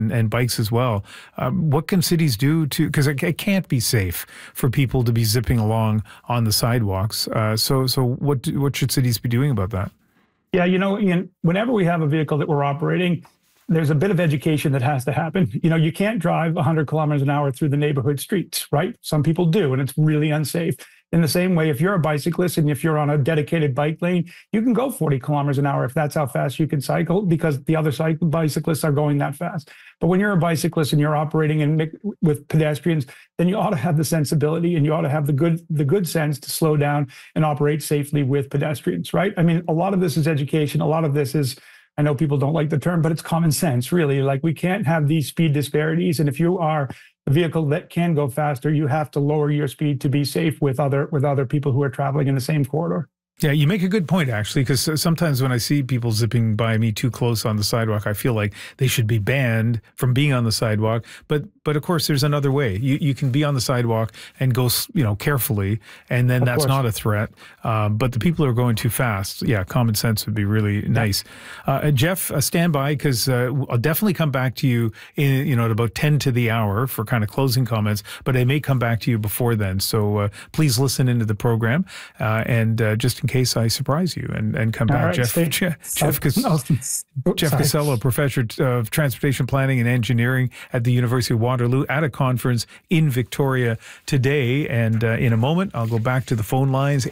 and bikes as well. What can cities do to, because it can't be safe for people to be zipping along on the sidewalks. So what should cities be doing about that? Yeah, Ian, whenever we have a vehicle that we're operating, there's a bit of education that has to happen. You can't drive 100 kilometers an hour through the neighborhood streets, right? Some people do, and it's really unsafe. In the same way, if you're a bicyclist and if you're on a dedicated bike lane, you can go 40 kilometers an hour if that's how fast you can cycle, because the other bicyclists are going that fast. But when you're a bicyclist and you're operating with pedestrians, then you ought to have the sensibility and you ought to have the good sense to slow down and operate safely with pedestrians, right? I mean, a lot of this is education. A lot of this is, I know people don't like the term, but it's common sense, really. Like, we can't have these speed disparities. And if you are a vehicle that can go faster, you have to lower your speed to be safe with other people who are traveling in the same corridor. Yeah, you make a good point, actually, because sometimes when I see people zipping by me too close on the sidewalk, I feel like they should be banned from being on the sidewalk. But of course, there's another way. You can be on the sidewalk and go, carefully, and then that's not a threat. But the people who are going too fast, yeah, common sense would be really nice. Jeff, stand by, because I'll definitely come back to you at about 10 to the hour for kind of closing comments, but I may come back to you before then. So please listen into the program, and just in case I surprise you and come back. Right, Jeff Costello, Professor of Transportation Planning and Engineering at the University of Waterloo, at a conference in Victoria today. And in a moment, I'll go back to the phone lines,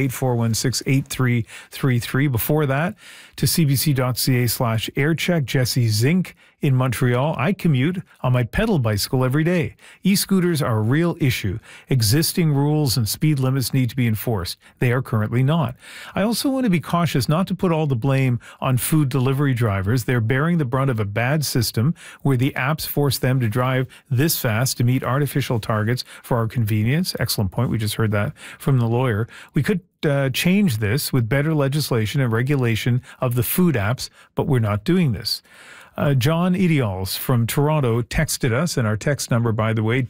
888-416-8333. Before that, to cbc.ca/aircheck. Jesse Zink in Montreal. I commute on my pedal bicycle every day. E-scooters are a real issue. Existing rules and speed limits need to be enforced. They are currently not. I also want to be cautious not to put all the blame on food delivery drivers. They're bearing the brunt of a bad system where the apps force them to drive this fast to meet artificial targets for our convenience. Excellent point. We just heard that from the lawyer. We could change this with better legislation and regulation of the food apps, but we're not doing this. John Ideals from Toronto texted us, and our text number, by the way,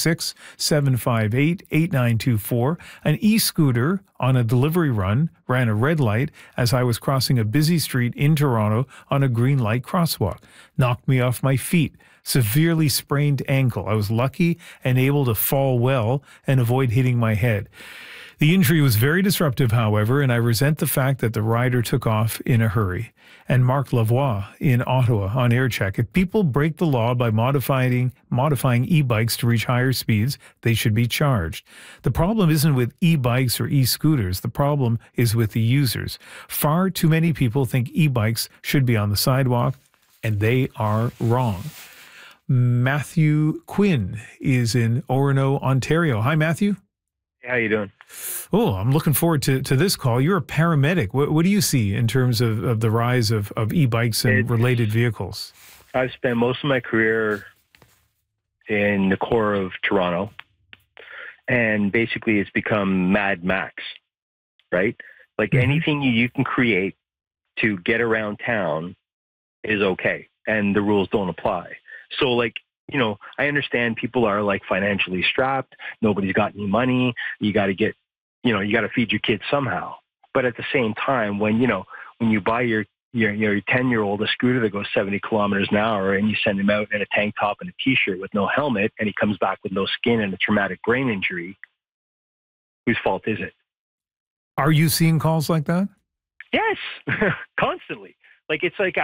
226-758-8924. An e-scooter on a delivery run ran a red light as I was crossing a busy street in Toronto on a green light crosswalk. Knocked me off my feet. Severely sprained ankle. I was lucky and able to fall well and avoid hitting my head. The injury was very disruptive, however, and I resent the fact that the rider took off in a hurry. And Mark Lavoie in Ottawa on AirCheck. If people break the law by modifying e-bikes to reach higher speeds, they should be charged. The problem isn't with e-bikes or e-scooters. The problem is with the users. Far too many people think e-bikes should be on the sidewalk, and they are wrong. Matthew Quinn is in Orono, Ontario. Hi, Matthew. How you doing? Oh, I'm looking forward to this call. You're a paramedic. What do you see in terms of the rise of e-bikes and related vehicles? I've spent most of my career in the core of Toronto, and basically it's become Mad Max, right? Like anything you can create to get around town is okay, and the rules don't apply. So like, I understand people are like financially strapped. Nobody's got any money. You got to get, you got to feed your kids somehow. But at the same time, when you buy your 10-year-old a scooter that goes 70 kilometers an hour and you send him out in a tank top and a t-shirt with no helmet and he comes back with no skin and a traumatic brain injury, whose fault is it? Are you seeing calls like that? Yes, constantly. Like, it's like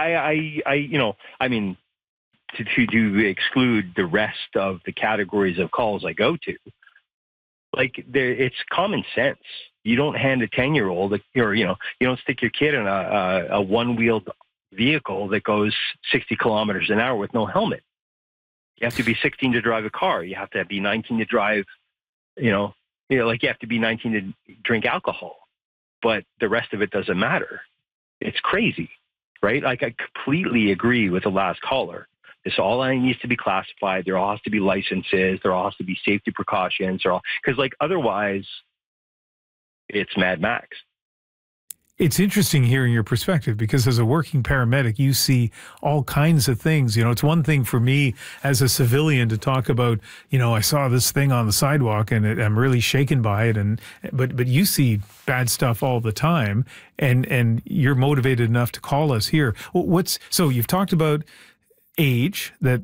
to exclude the rest of the categories of calls I go to, like it's common sense. You don't hand a 10-year-old, or you don't stick your kid in a one-wheeled vehicle that goes 60 kilometers an hour with no helmet. You have to be 16 to drive a car. You have to be 19 to drive. You have to be 19 to drink alcohol, but the rest of it doesn't matter. It's crazy, right? Like, I completely agree with the last caller. This all needs to be classified. There all has to be licenses. There all has to be safety precautions. Because otherwise, it's Mad Max. It's interesting hearing your perspective, because as a working paramedic, you see all kinds of things. It's one thing for me as a civilian to talk about, I saw this thing on the sidewalk and I'm really shaken by it. But you see bad stuff all the time, and you're motivated enough to call us here. So you've talked about age, that